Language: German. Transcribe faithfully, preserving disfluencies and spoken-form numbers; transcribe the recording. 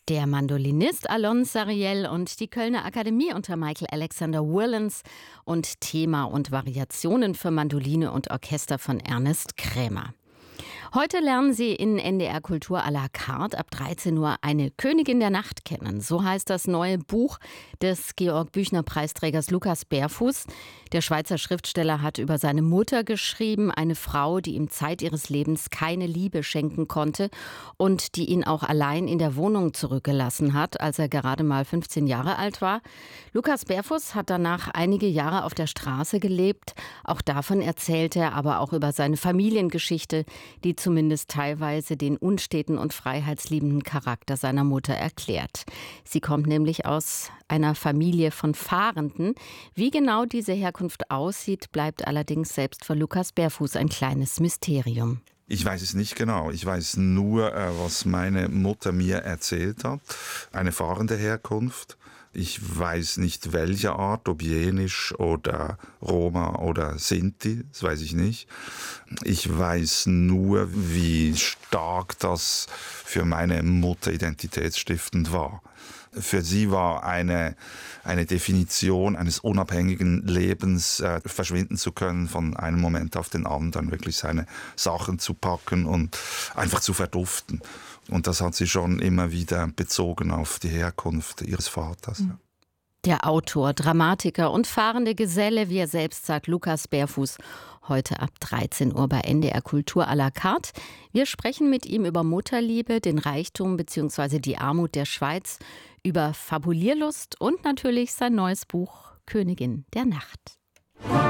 Der Mandolinist Alon Sariel und die Kölner Akademie unter Michael Alexander Whirlens und Thema und Variationen für Mandoline und Orchester von Ernest Krämer. Heute lernen Sie in N D R Kultur à la carte ab dreizehn Uhr eine Königin der Nacht kennen. So heißt das neue Buch des Georg-Büchner-Preisträgers Lukas Berfuß. Der Schweizer Schriftsteller hat über seine Mutter geschrieben, eine Frau, die ihm Zeit ihres Lebens keine Liebe schenken konnte und die ihn auch allein in der Wohnung zurückgelassen hat, als er gerade mal fünfzehn Jahre alt war. Lukas Berfuß hat danach einige Jahre auf der Straße gelebt. Auch davon erzählt er, aber auch über seine Familiengeschichte, die zumindest teilweise den unsteten und freiheitsliebenden Charakter seiner Mutter erklärt. Sie kommt nämlich aus einer Familie von Fahrenden. Wie genau diese Herkunft aussieht, bleibt allerdings selbst für Lukas Berfuß ein kleines Mysterium. Ich weiß es nicht genau. Ich weiß nur, was meine Mutter mir erzählt hat. Eine fahrende Herkunft. Ich weiß nicht, welche Art, ob Jenisch oder Roma oder Sinti, das weiß ich nicht. Ich weiß nur, wie stark das für meine Mutter identitätsstiftend war. Für sie war eine, eine Definition eines unabhängigen Lebens, äh, verschwinden zu können, von einem Moment auf den anderen, wirklich seine Sachen zu packen und einfach zu verduften. Und das hat sie schon immer wieder bezogen auf die Herkunft ihres Vaters. Mhm. Der Autor, Dramatiker und fahrende Geselle, wie er selbst sagt, Lukas Berfuß, heute ab dreizehn Uhr bei N D R Kultur à la carte. Wir sprechen mit ihm über Mutterliebe, den Reichtum bzw. die Armut der Schweiz, über Fabulierlust und natürlich sein neues Buch Königin der Nacht.